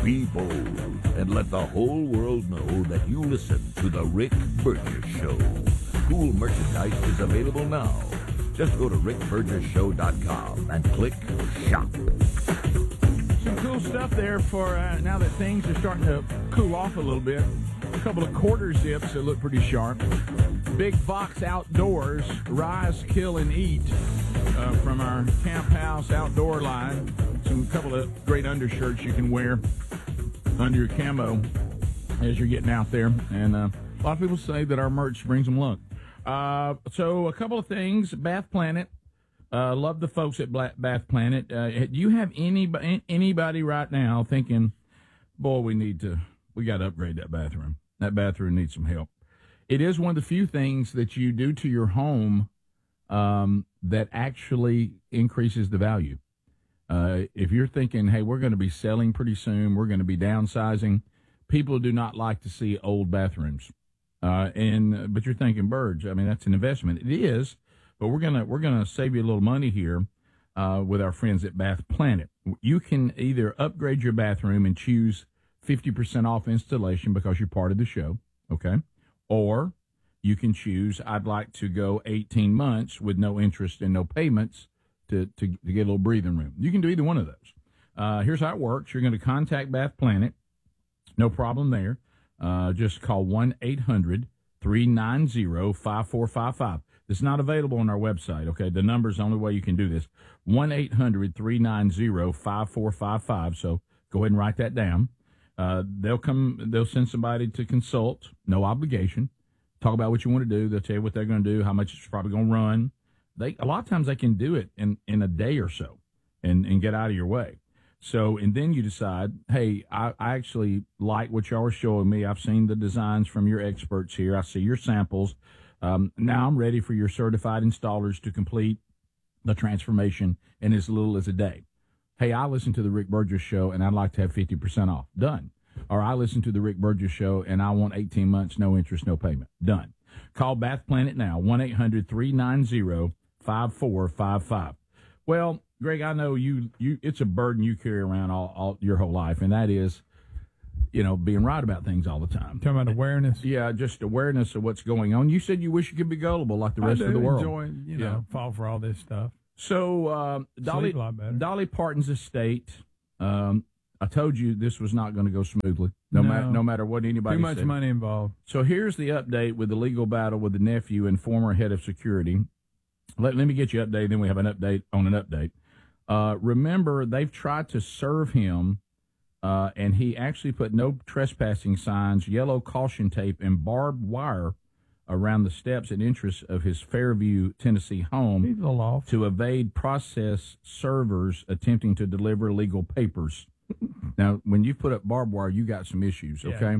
Be bold and let the whole world know that you listen to The Rick Burgess Show. Cool merchandise is available now. Just go to rickburgessshow.com and click Shop. Some cool stuff there for now that things are starting to cool off a little bit. A couple of quarter zips that look pretty sharp. Big Fox Outdoors, Rise, Kill, and Eat from our Camp House outdoor line. Some couple of great undershirts you can wear under your camo as you're getting out there. And a lot of people say that our merch brings them luck. So a couple of things. Bath Planet. Love the folks at Bath Planet. Do you have anybody right now thinking, boy, we got to upgrade that bathroom. That bathroom needs some help. It is one of the few things that you do to your home that actually increases the value. If you're thinking, hey, we're going to be selling pretty soon, we're going to be downsizing, people do not like to see old bathrooms. But you're thinking, Burge, I mean, that's an investment. It is, but we're gonna save you a little money here with our friends at Bath Planet. You can either upgrade your bathroom and choose 50% off installation because you're part of the show, okay? Or you can choose, I'd like to go 18 months with no interest and no payments to get a little breathing room. You can do either one of those. Here's how it works. You're going to contact Bath Planet. No problem there. Just call 1-800-390-5455. It's not available on our website, okay? The number's the only way you can do this. 1-800-390-5455. So go ahead and write that down. They'll send somebody to consult, no obligation. Talk about what you want to do. They'll tell you what they're going to do, how much it's probably going to run. A lot of times they can do it in a day or so and get out of your way. So, and then you decide, hey, I actually like what y'all are showing me. I've seen the designs from your experts here. I see your samples. Now I'm ready for your certified installers to complete the transformation in as little as a day. Hey, I listen to the Rick Burgess Show, and I'd like to have 50% off. Done. Or I listen to the Rick Burgess Show, and I want 18 months, no interest, no payment. Done. Call Bath Planet now, 1-800-390-5455. Well, Greg, I know you it's a burden you carry around all your whole life, and that is, being right about things all the time. Talking about awareness? Yeah, just awareness of what's going on. You said you wish you could be gullible like the rest of the world. I enjoy, fall for all this stuff. So, Dolly Parton's estate, I told you this was not going to go smoothly, no matter what anybody said. Too much money involved. So here's the update with the legal battle with the nephew and former head of security. Let me get you updated, then we have an update on an update. Remember, they've tried to serve him, and he actually put no trespassing signs, yellow caution tape, and barbed wire around the steps and entrance of his Fairview, Tennessee home to evade process servers attempting to deliver legal papers. Now, when you put up barbed wire, you got some issues, okay?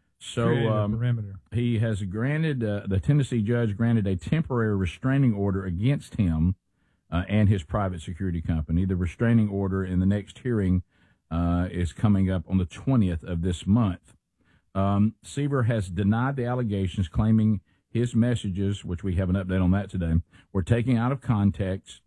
So he has granted, the Tennessee judge granted a temporary restraining order against him and his private security company. The restraining order in the next hearing is coming up on the 20th of this month. Seaver has denied the allegations, claiming his messages, which we have an update on that today, were taken out of context,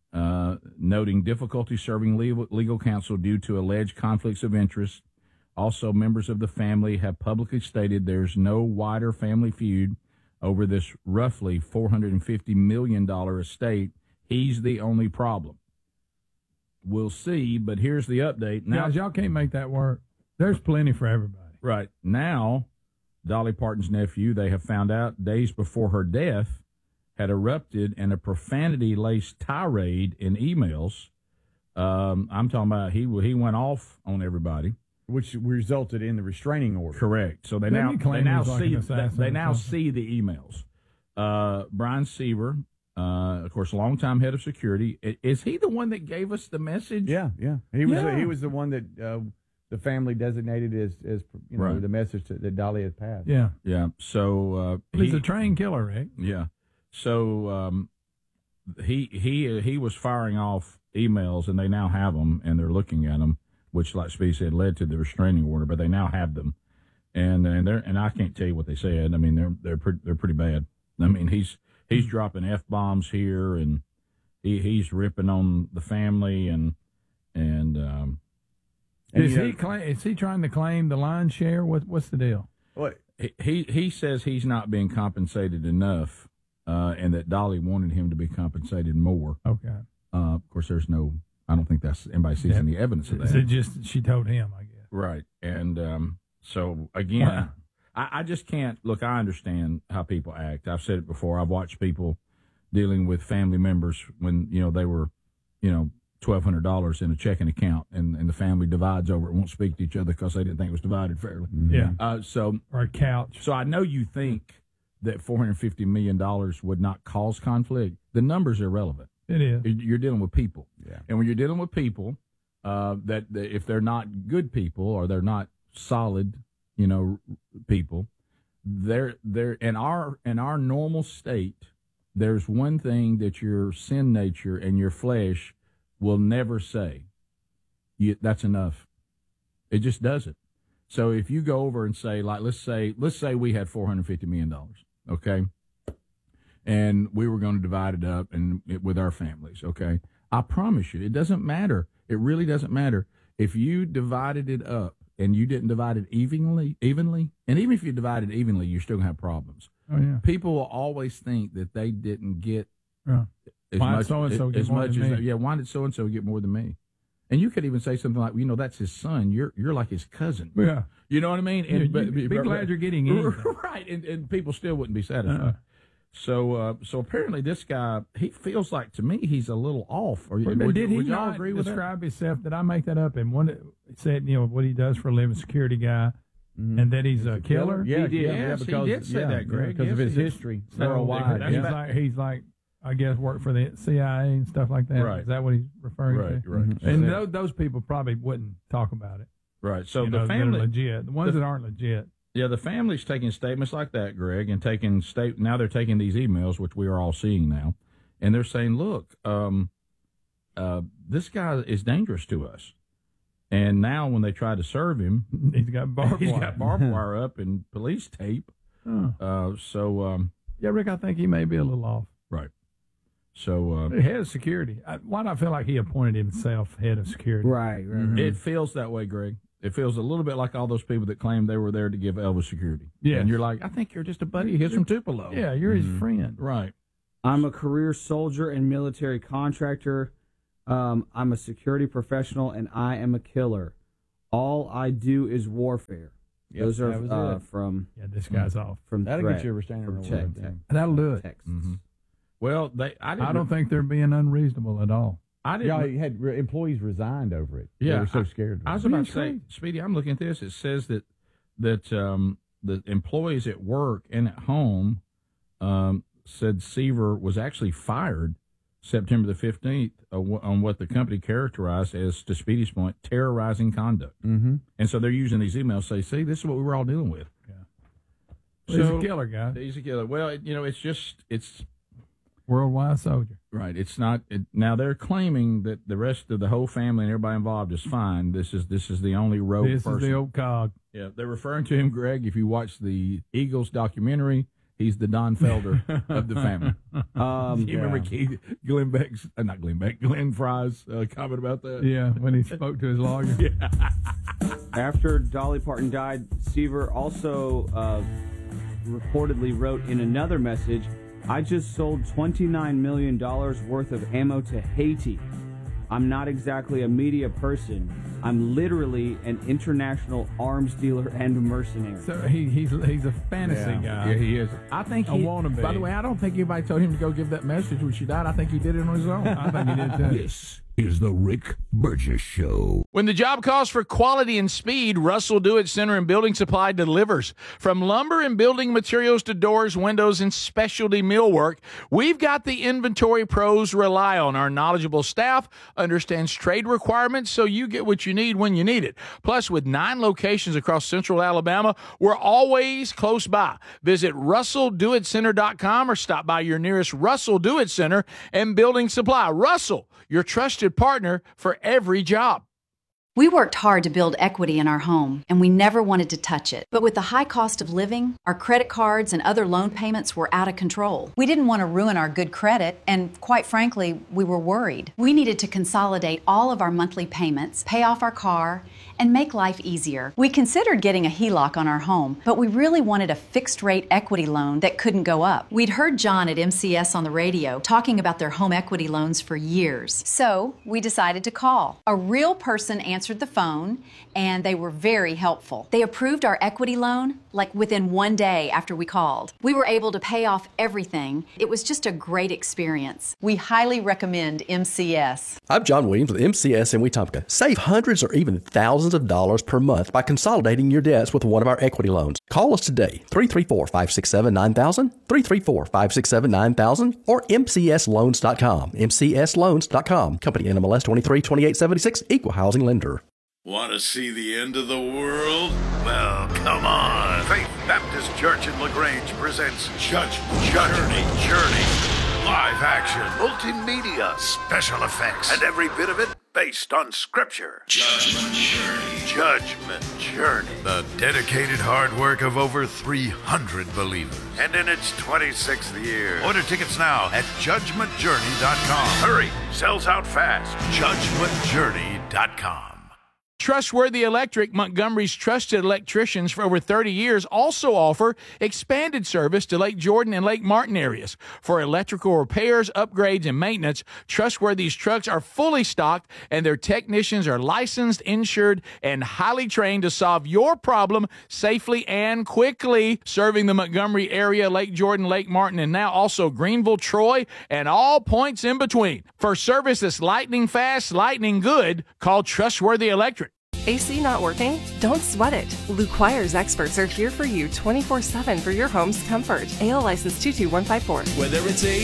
noting difficulty serving legal counsel due to alleged conflicts of interest. Also, members of the family have publicly stated there's no wider family feud over this roughly $450 million estate. He's the only problem. We'll see, but here's the update. Now, y'all can't make that work. There's plenty for everybody. Right. Now, Dolly Parton's nephew, they have found out days before her death, had erupted in a profanity-laced tirade in emails. I'm talking about he went off on everybody, which resulted in the restraining order. Correct. So they now see the emails. Brian Seaver, of course, longtime head of security. Is he the one that gave us the message? Yeah. He was the one that the family designated as the message that Dolly had passed. Yeah. So he's a trained killer, Rick. Yeah. So he was firing off emails, and they now have them, and they're looking at them, which, like Speedy said, led to the restraining order. But they now have them, and I can't tell you what they said. I mean, they're pretty bad. I mean, he's dropping F-bombs here, and he's ripping on the family, and Is he trying to claim the lion's share? What's the deal? What? He says he's not being compensated enough, and that Dolly wanted him to be compensated more. Okay. Of course, I don't think anybody sees any evidence of that. It just she told him, I guess. Right. And so, again, I just can't. Look, I understand how people act. I've said it before. I've watched people dealing with family members when, they were, $1,200 in a checking account, and the family divides over it, won't speak to each other because they didn't think it was divided fairly. Yeah. Or a couch. So I know you think that $450 million would not cause conflict. The number's irrelevant. It is. You're dealing with people. Yeah. And when you're dealing with people, that if they're not good people or they're not solid, people, they're in our normal state, there's one thing that your sin nature and your flesh will never say. That's enough. It just doesn't. So if you go over and say, like, let's say we had $450 million, okay? And we were going to divide it up with our families, okay? I promise you, it doesn't matter. It really doesn't matter. If you divided it up and you didn't divide it evenly, and even if you divided it evenly, you're still going to have problems. Oh, yeah. People will always think that they didn't get why did so-and-so get more than me? Why did so-and-so get more than me? And you could even say something like, that's his son. You're like his cousin. Yeah. You know what I mean? And be glad you're getting in. Right, and people still wouldn't be satisfied. So apparently this guy, he feels like, to me, he's a little off. Did he not agree with describe himself? Did I make that up? And one said, what he does for a living, security guy, and that he's a killer? Yeah, he did. Yes, he did say that, Greg. Because of his history worldwide. He's like, I guess, worked for the CIA and stuff like that. Right. Is that what he's referring to? Right. Mm-hmm. And those people probably wouldn't talk about it. Right. So the family, that are legit. The ones that aren't legit. Yeah, the family's taking statements like that, Greg, and now they're taking these emails, which we are all seeing now, and they're saying, look, this guy is dangerous to us. And now when they try to serve him, he's got barbed wire up and police tape. Yeah, Rick, I think he may be a little off. Right. So head of security. Why do I feel like he appointed himself head of security? Right. Mm-hmm. It feels that way, Greg. It feels a little bit like all those people that claimed they were there to give Elvis security. Yeah. And you're like, I think you're just a buddy of his from Tupelo. Yeah, you're his friend. Right. I'm a career soldier and military contractor. I'm a security professional, and I am a killer. All I do is warfare. Yep, those are from... Yeah, this guy's off. From That'll threat, get you a restraining order. That'll do it. Texas. Mm-hmm. Well, I don't think they're being unreasonable at all. Yeah, he had employees resigned over it. Yeah, they were so scared. I was about to say, Speedy, I'm looking at this. It says that the employees at work and at home said Seaver was actually fired September the 15th on what the company characterized as, to Speedy's point, terrorizing conduct. Mm-hmm. And so they're using these emails to say, see, this is what we were all dealing with. Yeah. Well, he's a killer, guy. He's a killer. Well, it's worldwide soldier. Right. It's not. Now they're claiming that the rest of the whole family and everybody involved is fine. This is the only rogue person. This is the old cog. Yeah, they're referring to him, Greg. If you watch the Eagles documentary, he's the Don Felder of the family. You remember Glenn Fry's comment about that? Yeah, when he spoke to his lawyer. Yeah. After Dolly Parton died, Seaver also reportedly wrote in another message, I just sold $29 million worth of ammo to Haiti. I'm not exactly a media person. I'm literally an international arms dealer and mercenary. So he's a fantasy guy. Yeah, he is. I think he wannabe. By the way, I don't think anybody told him to go give that message when she died. I think he did it on his own. I think he did too. This is the Rick Burgess Show. When the job calls for quality and speed, Russell Do-It Center and Building Supply delivers. From lumber and building materials to doors, windows, and specialty millwork, we've got the inventory pros rely on. Our knowledgeable staff understands trade requirements, so you get what you need when you need it. Plus, with 9 locations across central Alabama, we're always close by. Visit RussellDoItCenter.com or stop by your nearest Russell Do-It Center and Building Supply. Russell, your trusted partner for every job. We worked hard to build equity in our home, and we never wanted to touch it. But with the high cost of living, our credit cards and other loan payments were out of control. We didn't want to ruin our good credit, and quite frankly, we were worried. We needed to consolidate all of our monthly payments, pay off our car, and make life easier. We considered getting a HELOC on our home, but we really wanted a fixed-rate equity loan that couldn't go up. We'd heard John at MCS on the radio talking about their home equity loans for years. So we decided to call. A real person answered the phone, and they were very helpful. They approved our equity loan like within 1 day after we called. We were able to pay off everything. It was just a great experience. We highly recommend MCS. I'm John Williams with MCS in Wetumpka. Save hundreds or even thousands of dollars per month by consolidating your debts with one of our equity loans. Call us today, 334-567-9000, 334-567-9000, or mcsloans.com. mcsloans.com. Company NMLS 232876, Equal Housing Lender. Want to see the end of the world? Well, come on. Faith Baptist Church in LaGrange presents Judgment Journey. Live action, multimedia, special effects, and every bit of it based on Scripture. Judgment Journey. The dedicated hard work of over 300 believers. And in its 26th year. Order tickets now at judgmentjourney.com. Hurry, sells out fast. judgmentjourney.com. Trustworthy Electric, Montgomery's trusted electricians for over 30 years, also offer expanded service to Lake Jordan and Lake Martin areas. For electrical repairs, upgrades, and maintenance, Trustworthy's trucks are fully stocked, and their technicians are licensed, insured, and highly trained to solve your problem safely and quickly. Serving the Montgomery area, Lake Jordan, Lake Martin, and now also Greenville, Troy, and all points in between. For service that's lightning fast, lightning good, call Trustworthy Electric. AC not working? Don't sweat it. Luquire's experts are here for you 24/7 for your home's comfort. AL license 22154. Whether it's